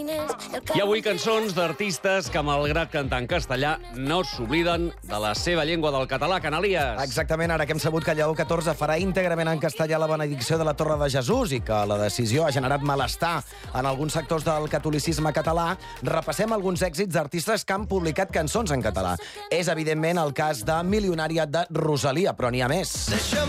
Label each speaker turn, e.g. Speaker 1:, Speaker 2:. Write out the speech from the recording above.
Speaker 1: I avui cançons d'artistes que, malgrat cantar en castellà, no s'obliden de la seva llengua del català, Canalies.
Speaker 2: Exactament, ara que hem sabut que Lleó XIV farà íntegrament en castellà la benedicció de la Torre de Jesús i que la decisió ha generat malestar en alguns sectors del catolicisme català, repassem alguns èxits d'artistes que han publicat cançons en català. És, evidentment, el cas de Milionària de Rosalia, però n'hi ha més.